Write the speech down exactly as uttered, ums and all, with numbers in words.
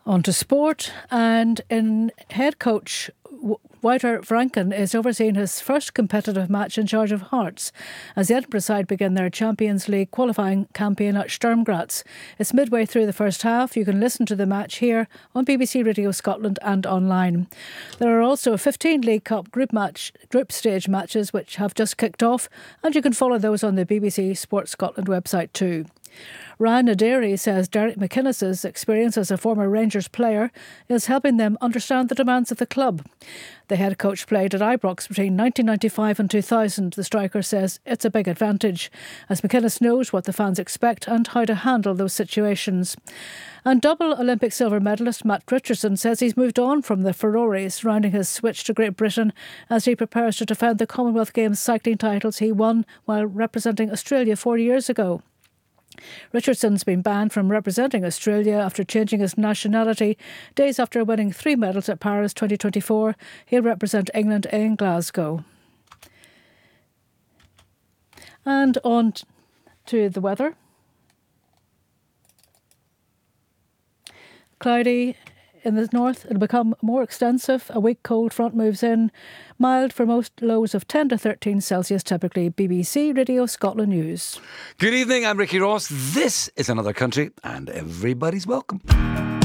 On to sport, and in head coach Wouter Franken is overseeing his first competitive match in charge of Hearts as the Edinburgh side begin their Champions League qualifying campaign at Sturm Graz. It's midway through the first half. You can listen to the match here on B B C Radio Scotland and online. There are also fifteen League Cup group match group stage matches which have just kicked off, and you can follow those on the B B C Sport Scotland website too. Ryan Aderi says Derek McInnes's experience as a former Rangers player is helping them understand the demands of the club. The head coach played at Ibrox between nineteen ninety-five and two thousand. The striker says it's a big advantage, as McInnes knows what the fans expect and how to handle those situations. And double Olympic silver medalist Matt Richardson says he's moved on from the furore surrounding his switch to Great Britain as he prepares to defend the Commonwealth Games cycling titles he won while representing Australia four years ago. Richardson's been banned from representing Australia after changing his nationality. Days after winning three medals at Paris twenty twenty-four, he'll represent England in Glasgow. And on to the weather. Cloudy in the north, it'll become more extensive. A weak cold front moves in. Mild for most, lows of ten to thirteen Celsius typically. B B C Radio Scotland News. Good evening, I'm Ricky Ross. This is Another Country and everybody's welcome.